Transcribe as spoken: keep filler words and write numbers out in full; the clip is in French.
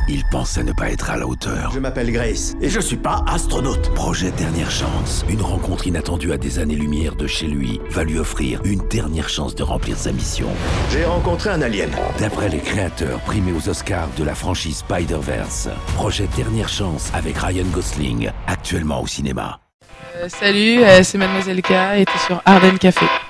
Il pensait ne pas être à la hauteur. Je m'appelle Grace et je suis pas astronaute. Projet Dernière Chance, une rencontre inattendue à des années-lumière de chez lui, va lui offrir une dernière chance de remplir sa mission. J'ai rencontré un alien. D'après les créateurs primés aux Oscars de la franchise Spider-Verse, Projet Dernière Chance avec Ryan Gosling, actuellement au cinéma. Euh, salut, euh, c'est Mademoiselle K et t'es sur Ardennes Café.